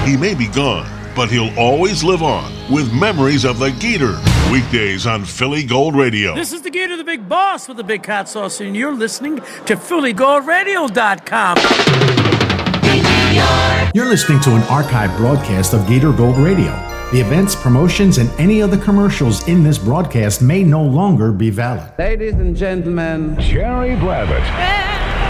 He may be gone, but he'll always live on with memories of the Gator. Weekdays on Philly Gold Radio. This is the Gator, the big boss with the big hot sauce, and you're listening to PhillyGoldRadio.com. You're listening to an archive broadcast of Gator Gold Radio. The events, promotions, and any other commercials in this broadcast may no longer be valid. Ladies and gentlemen, Jerry Blavitt.